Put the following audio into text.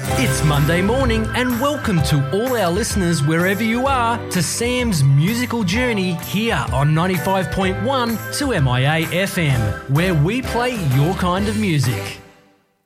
It's Monday morning and welcome to all our listeners wherever you are to Sam's musical journey here on 95.1 2MIA FM, where we play your kind of music.